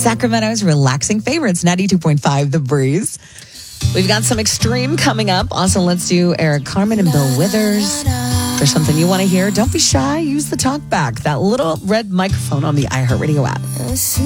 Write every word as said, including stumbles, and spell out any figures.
Sacramento's relaxing favorites, ninety-two point five The Breeze. We've got some Extreme coming up. Also, let's do Eric Carmen and Bill Withers. If there's something you want to hear, don't be shy. Use the talk back. That little red microphone on the iHeartRadio app.